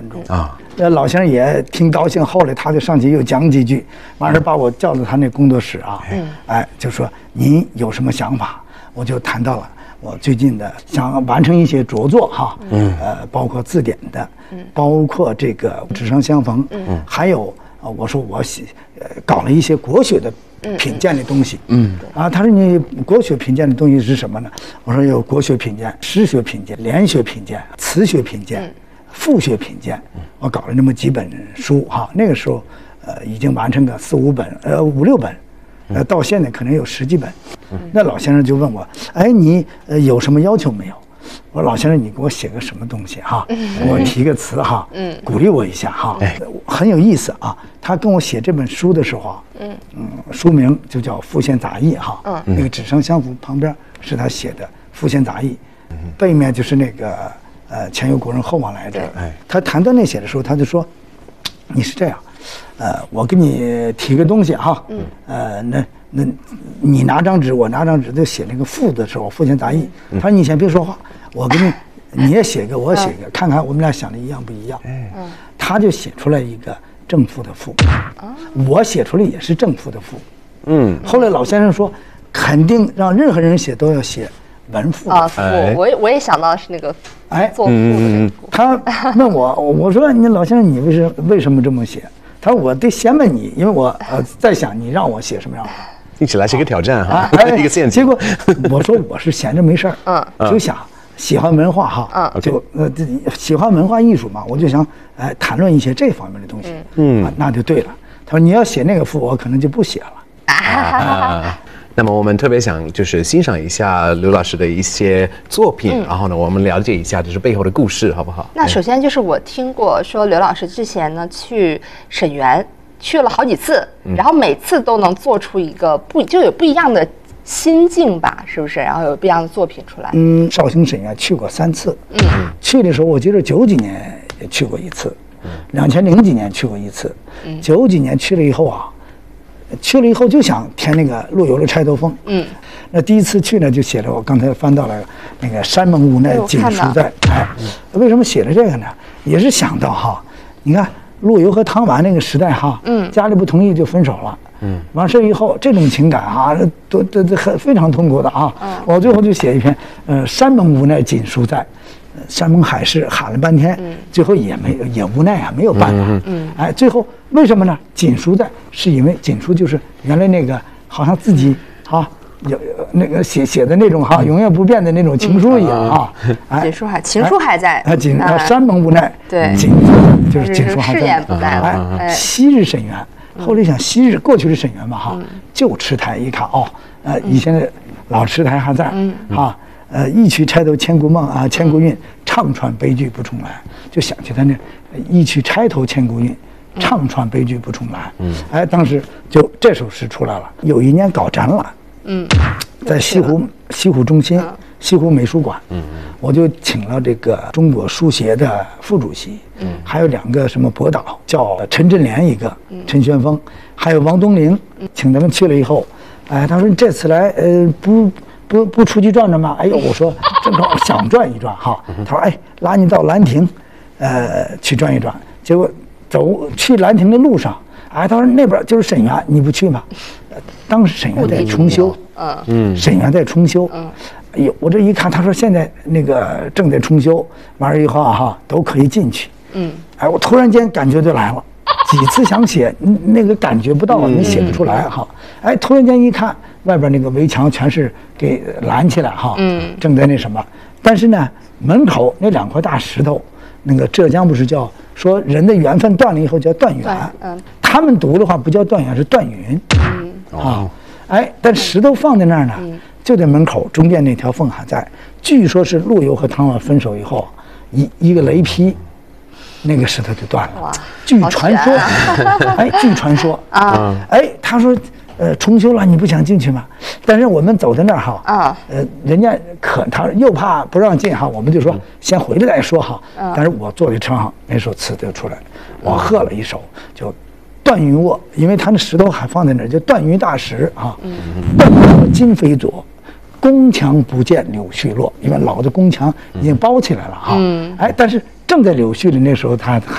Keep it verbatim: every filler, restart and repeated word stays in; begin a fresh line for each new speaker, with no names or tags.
众啊。呃，老先生也挺高兴，后来他就上去又讲几句，完事把我叫到他那工作室啊，嗯，哎，就说您有什么想法，我就谈到了。我最近的想完成一些着作哈，嗯，呃，包括字典的，嗯，包括这个纸上相逢，嗯，还有呃，我说我写，呃，搞了一些国学的品鉴的东西，嗯，啊，他说你国学品鉴的东西是什么呢？我说有国学品鉴、诗学品鉴、联学品鉴、词学品鉴、复学品鉴，我搞了那么几本书哈，那个时候，呃，已经完成个四五本，呃，五六本。呃，到现在可能有十几本，那老先生就问我，哎，你呃有什么要求没有？我说老先生，你给我写个什么东西哈？给我提个词哈，嗯，鼓励我一下哈，很有意思啊。他跟我写这本书的时候啊，嗯嗯，书名就叫《复现杂义》哈，嗯，那个纸上相符旁边是他写的《复现杂义》，背面就是那个呃前有古人后往来者。哎，他谈到那写的时候，他就说，你是这样。呃，我给你提个东西哈，嗯，呃，那那，你拿张纸，我拿张纸，就写那个赋的时候，复现杂义。他说你先别说话，我给你，你也写个，我写个，看看我们俩想的一样不一样。嗯，他就写出来一个正赋的赋，我写出来也是正赋的赋。嗯，后来老先生说，肯定让任何人写都要写文赋
啊，赋，我也我也想到是那个哎做赋的那个赋。
他问我，我说你老先生，你为什为什么这么写？他说：“我得先问你，因为我呃在想你让我写什么样的。”
听起来是一个挑战哈，啊
哎、
一个陷阱。
结果我说我是闲着没事儿，嗯，就想喜欢文化哈，嗯，就呃喜欢文化艺术嘛，我就想哎谈论一些这方面的东西，嗯，啊、那就对了。他说你要写那个赋，我可能就不写了。
啊那么我们特别想就是欣赏一下刘老师的一些作品，嗯、然后呢，我们了解一下就是背后的故事，好不好？
那首先就是我听过说刘老师之前呢去沈园去了好几次，嗯、然后每次都能做出一个不就有不一样的心境吧，是不是？然后有不一样的作品出来。
嗯，绍兴沈园去过三次，嗯，去的时候我记得九几年也去过一次，嗯，两千零几年去过一次，嗯，九几年去了以后啊。去了以后就想填那个陆游的《钗头凤》，嗯，那第一次去呢就写了，我刚才翻到了那个山盟无奈锦书在，哎，为什么写了这个呢？也是想到哈，你看陆游和汤完那个时代哈，嗯，家里不同意就分手了，嗯，完事以后这种情感哈，都都都很非常痛苦的啊，嗯，我最后就写一篇，呃，山盟无奈锦书在。山盟海誓喊了半天，嗯、最后也没也无奈啊，没有办法。嗯，哎，最后为什么呢？锦书在，是因为锦书就是原来那个好像自己啊有那个写写的那种哈、啊、永远不变的那种情书一样啊。
哎，锦书还情书还在。
啊，锦啊山盟无奈，
对，
锦就是锦书还在。
誓言不在了。
哎，昔日沈园，后来想昔日过去的沈园嘛哈，旧池台一看哦，呃，以前的老池台还在，嗯啊。呃，一曲钗头千古梦啊，千古韵，唱穿悲剧不重来，就想起他那一曲钗头千古韵，唱穿悲剧不重来。嗯，哎，当时就这首诗出来了。有一年搞展览，嗯，在西湖西湖中心、西湖美术馆，嗯，我就请了这个中国书协的副主席，嗯，还有两个什么博导，叫陈振莲一个，陈玄峰，还有王东陵，请他们去了以后，哎，他说你这次来，呃，不。不不出去转转吗？哎呦，我说正好想转一转哈。他说哎，拉你到兰亭，呃，去转一转。结果走去兰亭的路上，哎，他说那边就是沈园，你不去吗？当时沈园在重修，嗯，沈园在重修。嗯，哎呦，我这一看，他说现在那个正在重修，完了以后啊哈，都可以进去。嗯，哎，我突然间感觉就来了。几次想写，那个感觉不到，你写不出来哈。哎，突然间一看，外边那个围墙全是给拦起来哈，嗯，正在那什么。但是呢，门口那两块大石头，那个浙江不是叫说人的缘分断了以后叫断缘，嗯，他们读的话不叫断缘，是断云，嗯啊，哎，但石头放在那儿呢，就在门口中间那条缝还在。据说是陆游和唐婉分手以后，一一个雷劈。那个石头就断了。据传说，啊、哎，据传说啊，哎，他说，呃，重修了，你不想进去吗？但是我们走在那儿哈，啊，呃，人家可他又怕不让进哈，我们就说先回来再说哈。嗯、但是我坐在车上，那首词就出来了，我喝了一首，就断云卧，因为他那石头还放在那儿，就断云大石啊。断云卧今非昨。宫墙不见柳絮落，因为老的宫墙已经包起来了哈。嗯，哎，但是正在柳絮的那时候，他